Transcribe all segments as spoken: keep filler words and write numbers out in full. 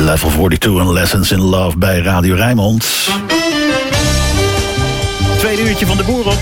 Level tweeënveertig en Lessons in Love bij Radio Rijnmond. Tweede uurtje van de boer op.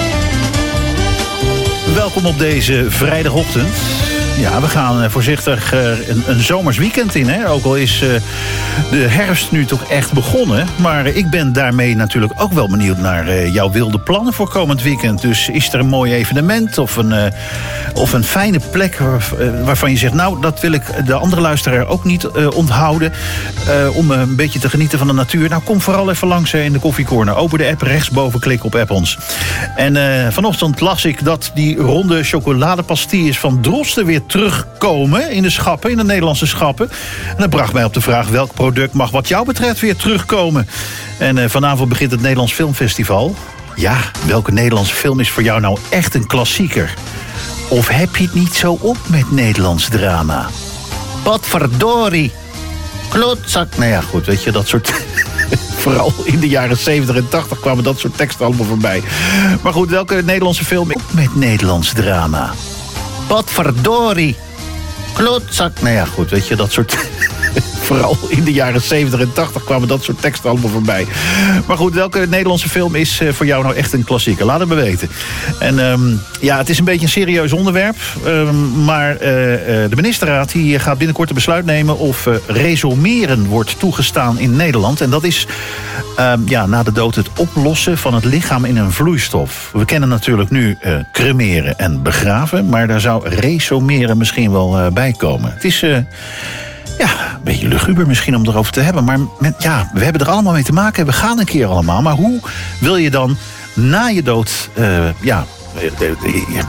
Welkom op deze vrijdagochtend. Ja, we gaan voorzichtig een, een zomers weekend in. Hè? Ook al is uh, de herfst nu toch echt begonnen. Maar ik ben daarmee natuurlijk ook wel benieuwd naar uh, jouw wilde plannen voor komend weekend. Dus is er een mooi evenement of een, uh, of een fijne plek waar, uh, waarvan je zegt... nou, dat wil ik de andere luisteraar ook niet uh, onthouden. Uh, om uh, een beetje te genieten van de natuur. Nou, kom vooral even langs uh, in de koffiecorner. Open de app, rechtsboven klik op app ons. En uh, vanochtend las ik dat die ronde chocoladepastilles van Drosten weer terugkomen in de schappen, in de Nederlandse schappen. En dat bracht mij op de vraag welk product mag wat jou betreft weer terugkomen. En uh, vanavond begint het Nederlands Filmfestival. Ja, welke Nederlandse film is voor jou nou echt een klassieker? Of heb je het niet zo op met Nederlands drama? Potverdorie. Klootzak. Nou ja, goed, weet je, dat soort... Vooral in de jaren zeventig en tachtig kwamen dat soort teksten allemaal voorbij. Maar goed, welke Nederlandse film op met Nederlands drama? Potverdorie. Klootzak. Nou ja, goed, weet je, dat soort... Vooral in de jaren zeventig en tachtig kwamen dat soort teksten allemaal voorbij. Maar goed, welke Nederlandse film is voor jou nou echt een klassieker? Laat het me weten. En um, ja, het is een beetje een serieus onderwerp. Um, maar uh, de ministerraad die gaat binnenkort een besluit nemen... of uh, resumeren wordt toegestaan in Nederland. En dat is um, ja, na de dood het oplossen van het lichaam in een vloeistof. We kennen natuurlijk nu uh, cremeren en begraven... maar daar zou resumeren misschien wel uh, bij komen. Het is... Uh, Ja, een beetje luguber misschien om erover te hebben. Maar met, ja, we hebben er allemaal mee te maken. We gaan een keer allemaal. Maar hoe wil je dan na je dood... Uh, ja,